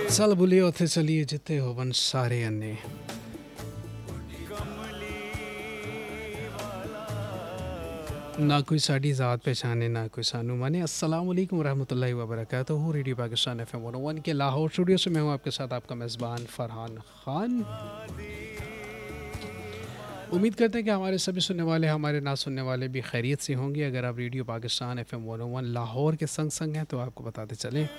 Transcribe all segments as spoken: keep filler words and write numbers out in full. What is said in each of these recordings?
ਚੱਲ ਬੁਲੇ ਉੱਥੇ ਚਲੀਏ ਜਿੱਥੇ ਹੋਵਨ ਸਾਰੇ ਅੰਨੇ। ना कोई साड़ी ज़ात पहचाने ना कोई सानू माने। अस्सलाम वालेकुम रहमतुल्लाहि व बरकातहू। Radio Pakistan F M one one के लाहौर स्टूडियो से मैं हूँ आपके साथ आपका मेज़बान फ़रहान ख़ान। उम्मीद करते हैं कि हमारे सभी सुनने वाले हमारे ना सुनने वाले भी खैरियत से होंगे। अगर आप radio Pakistan F M one one Lahore के संग संग हैं तो आपको बताते चलें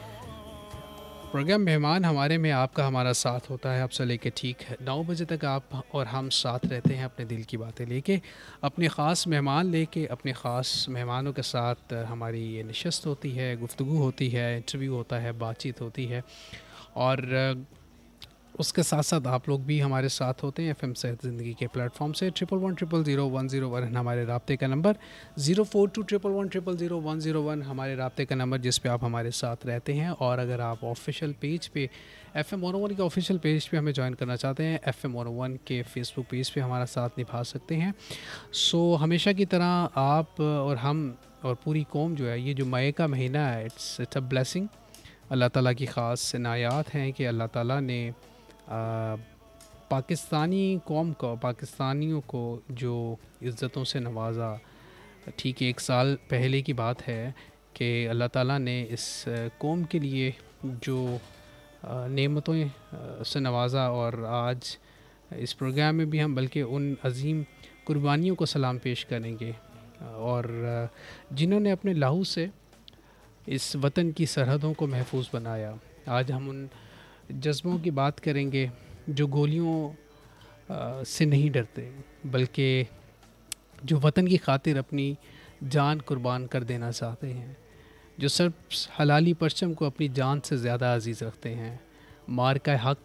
प्रोग्राम मेहमान हमारे में आपका हमारा साथ होता है। आपसे लेके ठीक है नौ बजे तक आप और हम साथ रहते हैं अपने दिल की बातें लेके, अपने ख़ास मेहमान लेके, अपने ख़ास मेहमानों के साथ हमारी ये नशस्त होती है, गुफ्तगू होती है, इंटरव्यू होता है, बातचीत होती है। और उसके साथ साथ आप लोग भी हमारे साथ होते हैं एफ एम सेहत ज़िंदगी के प्लेटफॉर्म से। Triple one triple zero one zero one हमारे राब्ते का number, zero four to triple one triple zero one zero one हमारे राब्ते का नंबर जिस पे आप हमारे साथ रहते हैं। और अगर आप ऑफिशियल पेज पे एफ एम वन वन के ऑफिशियल पेज पे हमें ज्वाइन करना चाहते हैं, एफ एम वन वन के फेसबुक पेज पे हमारा साथ निभा सकते हैं। सो हमेशा की तरह आप और हम और पूरी कौम जो है, ये जो मई का महीना है, इट्स इट्स अ ब्लेसिंग। अल्लाह ताला की ख़ास इनायात हैं कि अल्लाह ताला ने आ, पाकिस्तानी कौम को, पाकिस्तानियों को जो इज़्ज़तों से नवाजा। ठीक एक साल पहले की बात है कि अल्लाह ताला ने इस कौम के लिए जो नेमतों से नवाजा। और आज इस प्रोग्राम में भी हम बल्कि उन अजीम कुर्बानियों को सलाम पेश करेंगे और जिन्होंने अपने लहू से इस वतन की सरहदों को महफूज बनाया। आज हम उन जज्बों की बात करेंगे जो गोलियों आ, से नहीं डरते, बल्कि जो वतन की खातिर अपनी जान कुर्बान कर देना चाहते हैं, जो सिर्फ हलाली परचम को अपनी जान से ज़्यादा अजीज़ रखते हैं। मार का हक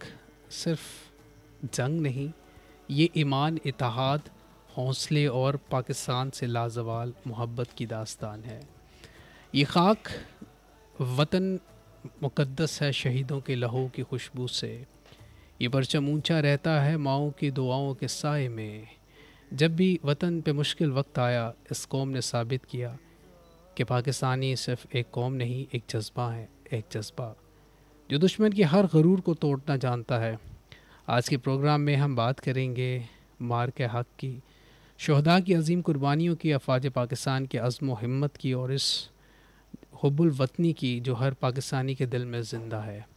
सिर्फ जंग नहीं, ये ईमान, इत्तेहाद, हौसले और पाकिस्तान से लाजवाल मोहब्बत की दास्तान है। ये खाक वतन मुक़द्दस है शहीदों के लहू की खुशबू से। ये परचम ऊंचा रहता है माओं की दुआओं के साए में। जब भी वतन पे मुश्किल वक्त आया, इस कौम ने साबित किया कि पाकिस्तानी सिर्फ एक कौम नहीं, एक जज्बा है, एक जज्बा जो दुश्मन की हर गरूर को तोड़ना जानता है। आज के प्रोग्राम में हम बात करेंगे मार के हक़ की, शहदा की अजीम कुर्बानियों की, अफवाज पाकिस्तान के अज़्म व हिम्मत की और इस हुब्बुल वतनी की जो हर पाकिस्तानी के दिल में ज़िंदा है।